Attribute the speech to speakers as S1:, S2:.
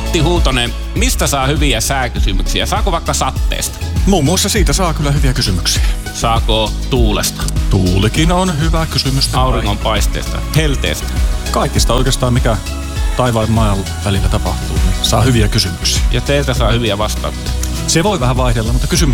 S1: Matti Huutonen, mistä saa hyviä sääkysymyksiä? Saako vaikka satteesta?
S2: Muun muassa siitä saa kyllä hyviä kysymyksiä.
S1: Saako tuulesta?
S2: Tuulikin on hyvä kysymys.
S1: Auringonpaisteesta? Helteestä?
S2: Kaikista oikeastaan, mikä taivaan ja maan välillä tapahtuu, niin saa hyviä kysymyksiä.
S1: Ja teiltä saa hyviä vastauksia.
S2: Se voi vähän vaihdella, mutta kysymys